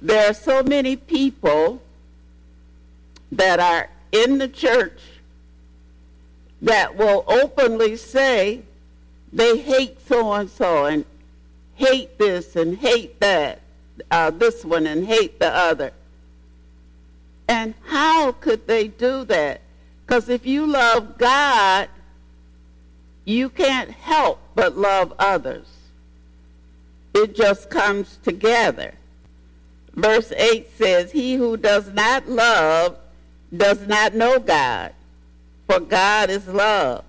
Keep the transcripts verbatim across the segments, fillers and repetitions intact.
there are so many people that are in the church that will openly say they hate so-and-so and hate this and hate that, uh, this one and hate the other. And how could they do that? Because if you love God, you can't help but love others. It just comes together. Verse eight says, he who does not love does not know God, for God is love.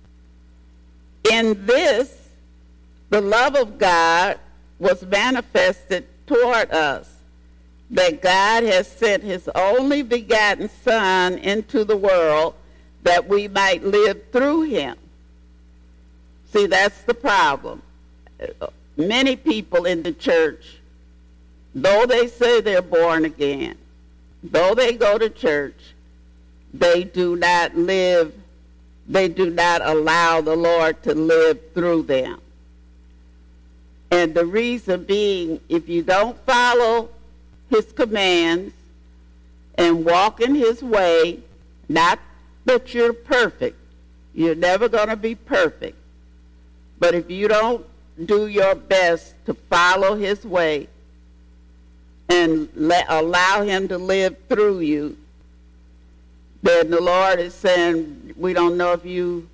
In this, the love of God was manifested toward us, that God has sent his only begotten Son into the world that we might live through him. See, that's the problem. Many people in the church, though they say they're born again, though they go to church, they do not live, they do not allow the Lord to live through them. And the reason being, if you don't follow his commands and walk in his way, not that you're perfect, you're never going to be perfect, but if you don't do your best to follow his way and let, allow him to live through you, then the Lord is saying, we don't know if you,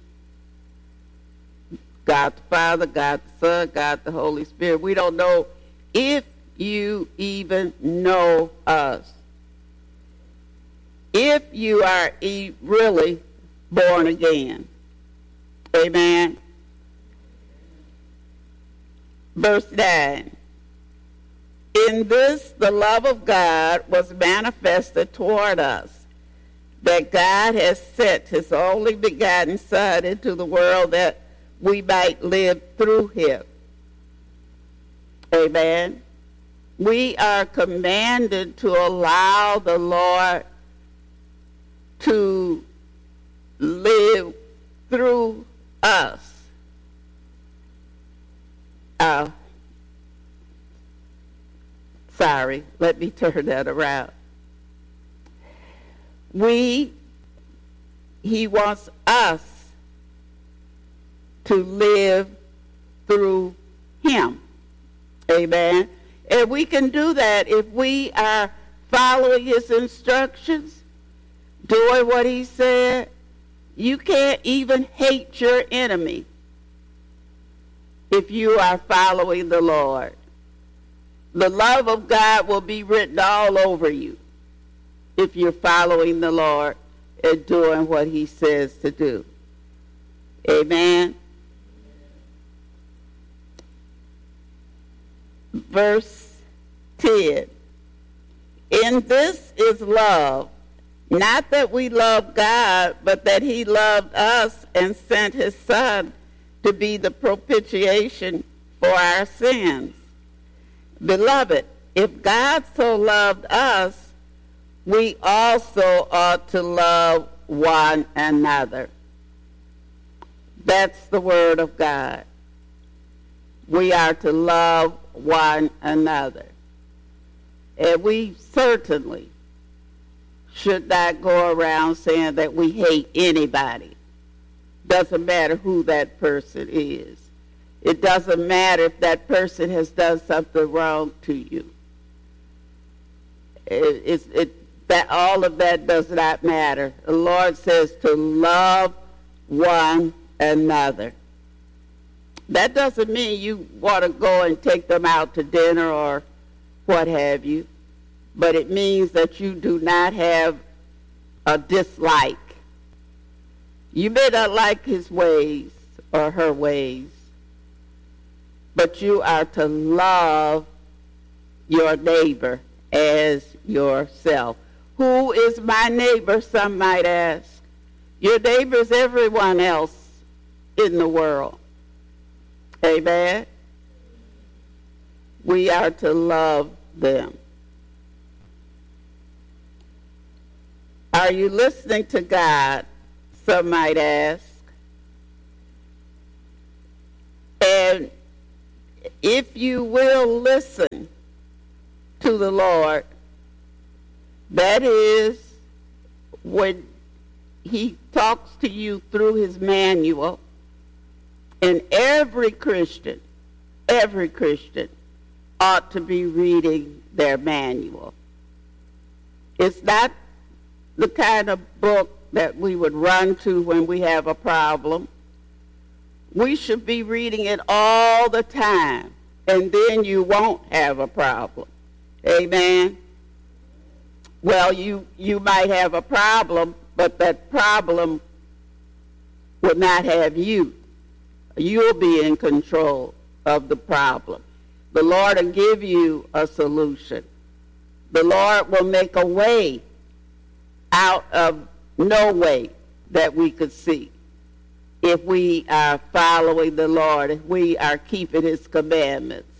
God the Father, God the Son, God the Holy Spirit, we don't know if you even know us. If you are e- really born again. Amen. Verse nine. In this the love of God was manifested toward us, that God has sent his only begotten Son into the world that we might live through him. Amen. We are commanded to allow the Lord to live through us. Uh, sorry, let me turn that around. We, he wants us to live through him. Amen. And we can do that if we are following his instructions, doing what he said. You can't even hate your enemy if you are following the Lord. The love of God will be written all over you if you're following the Lord and doing what he says to do. Amen. Verse ten. In this is love, not that we love God, but that he loved us and sent his Son to be the propitiation for our sins. Beloved, if God so loved us, we also ought to love one another. That's the word of God. We are to love one another. And we certainly should not go around saying that we hate anybody. Doesn't matter who that person is. It doesn't matter if that person has done something wrong to you. It, it's, it, that, all of that does not matter. The Lord says to love one another. That doesn't mean you want to go and take them out to dinner or what have you, but it means that you do not have a dislike. You may not like his ways or her ways, but you are to love your neighbor as yourself. Who is my neighbor, some might ask? Your neighbor is everyone else in the world. Amen. We are to love them. Are you listening to God? Some might ask. And if you will listen to to the Lord, that is when he talks to you through his manual. And every Christian, every Christian ought to be reading their manual. It's not the kind of book that we would run to when we have a problem. We should be reading it all the time, and then you won't have a problem. Amen? Well, you, you might have a problem, but that problem will not have you. You'll be in control of the problem. The Lord will give you a solution. The Lord will make a way out of no way that we could see if we are following the Lord, if we are keeping his commandments.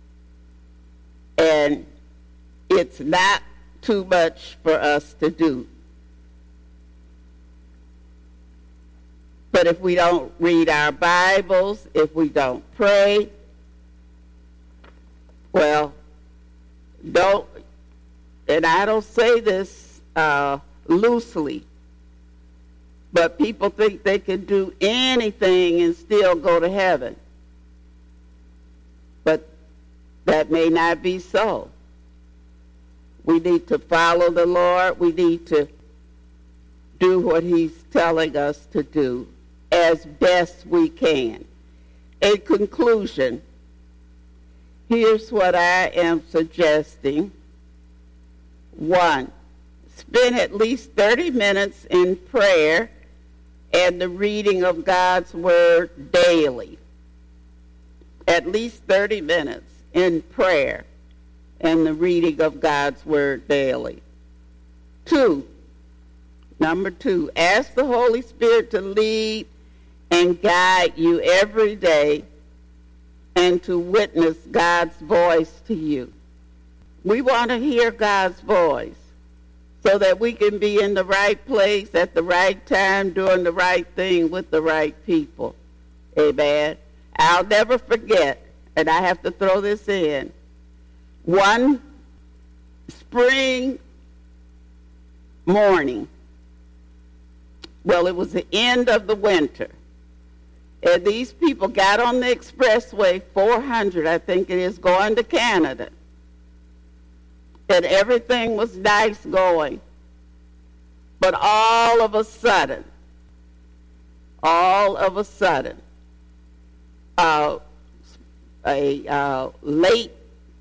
And it's not too much for us to do. But if we don't read our Bibles, if we don't pray, well, don't, and I don't say this uh, loosely, but people think they can do anything and still go to heaven. But that may not be so. We need to follow the Lord. We need to do what he's telling us to do as best we can. In conclusion, here's what I am suggesting. One, spend at least thirty minutes in prayer and the reading of God's Word daily. At least thirty minutes in prayer and the reading of God's Word daily. Two, number two, ask the Holy Spirit to lead and guide you every day and to witness God's voice to you. We want to hear God's voice so that we can be in the right place at the right time, doing the right thing with the right people. Amen. I'll never forget, and I have to throw this in, one spring morning, well, it was the end of the winter, and these people got on the expressway, four hundred, I think it is, going to Canada. And everything was nice going. But all of a sudden, all of a sudden, uh, a uh, late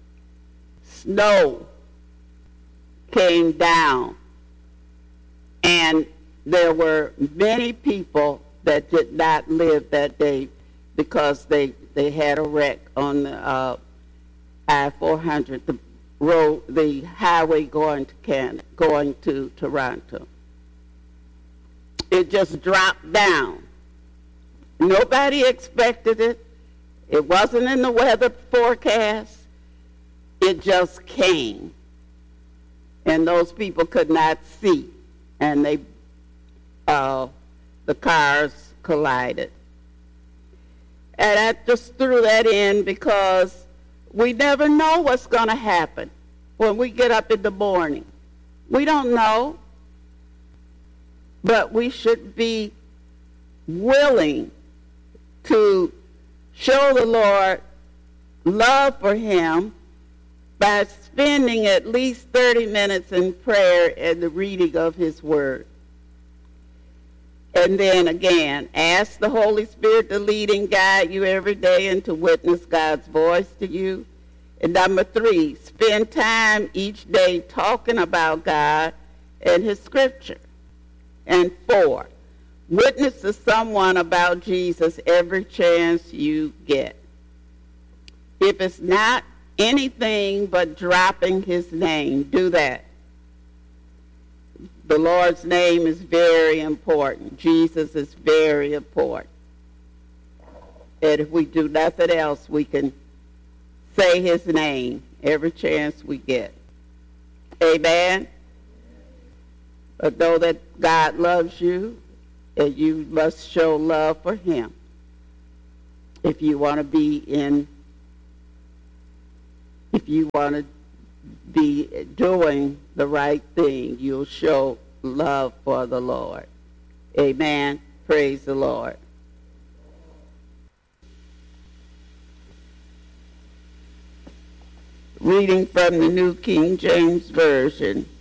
snow came down, and there were many people that did not live that day because they, they had a wreck on the uh, I four hundred, the road, the highway going to Canada, going to Toronto. It just dropped down. Nobody expected it. It wasn't in the weather forecast. It just came. And those people could not see. And they, uh, the cars collided. And I just threw that in because we never know what's going to happen when we get up in the morning. We don't know. But we should be willing to show the Lord love for him by spending at least thirty minutes in prayer and the reading of his word. And then again, ask the Holy Spirit to lead and guide you every day and to witness God's voice to you. And number three, spend time each day talking about God and his scripture. And four, witness to someone about Jesus every chance you get. If it's not anything but dropping his name, do that. The Lord's name is very important. Jesus is very important. And if we do nothing else, we can say his name every chance we get. Amen? But know that God loves you, and you must show love for him if you want to be in, if you want to be doing the right thing. You'll show love for the Lord. Amen. Praise the Lord. Reading from the New King James Version.